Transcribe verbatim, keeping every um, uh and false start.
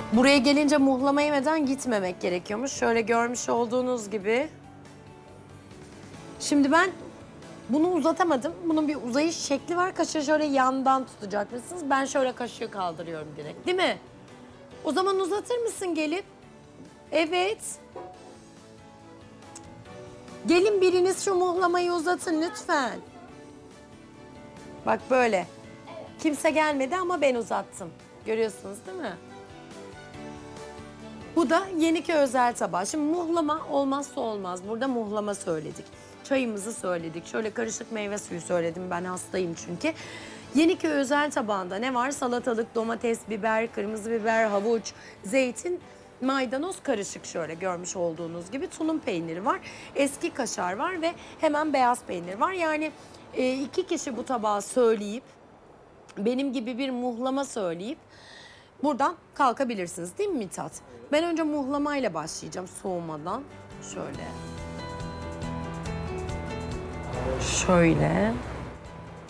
Buraya gelince muhlama yemeden gitmemek gerekiyormuş. Şöyle görmüş olduğunuz gibi. Şimdi ben bunu uzatamadım. Bunun bir uzayış şekli var. Kaşığı şöyle yandan tutacakmışsınız. Ben şöyle kaşığı kaldırıyorum direkt. Değil mi? O zaman uzatır mısın gelin? Evet. Gelin biriniz şu muhlamayı uzatın lütfen. Bak böyle. Kimse gelmedi ama ben uzattım. Görüyorsunuz değil mi? Bu da Yeniköy özel tabağı. Şimdi muhlama olmazsa olmaz. Burada muhlama söyledik. Çayımızı söyledik. Şöyle karışık meyve suyu söyledim. Ben hastayım çünkü. Yeniköy özel tabağında ne var? Salatalık, domates, biber, kırmızı biber, havuç, zeytin, maydanoz karışık şöyle görmüş olduğunuz gibi. Tulum peyniri var. Eski kaşar var ve hemen beyaz peynir var. Yani e, iki kişi bu tabağı söyleyip benim gibi bir muhlama söyleyip buradan kalkabilirsiniz değil mi Mithat? Ben önce muhlamayla başlayacağım soğumadan. Şöyle. Şöyle.